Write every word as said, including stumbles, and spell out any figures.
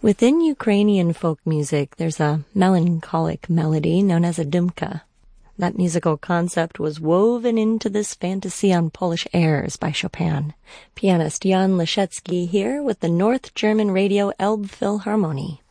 Within Ukrainian folk music, there's a melancholic melody known as a dumka. That musical concept was woven into this fantasy on Polish airs by Chopin. Pianist Jan Leszecki here with the North German Radio Elbphilharmonie.